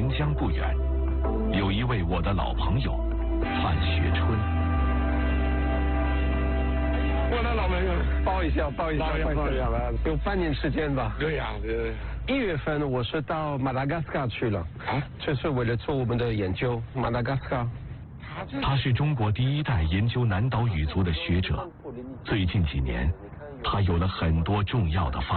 长江不远，有一位我的老朋友范学春。 我的老朋友，抱一下吧，有半年时间吧。 对呀 1月份我是到马达加斯加去了，就是为了做我们的研究。马达加斯加， 他是中国第一代研究南岛语族的学者，最近几年，他有了很多重要的发